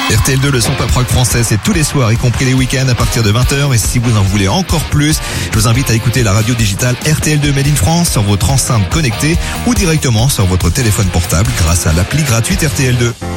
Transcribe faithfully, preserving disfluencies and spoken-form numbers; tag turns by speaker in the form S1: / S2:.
S1: R T L deux, le son pop rock français, c'est tous les soirs, y compris les week-ends à partir de vingt heures. Et si vous en voulez encore plus, je vous invite à écouter la radio digitale R T L deux Made in France sur votre enceinte connectée ou directement sur votre téléphone portable grâce à l'appli gratuite R T L deux.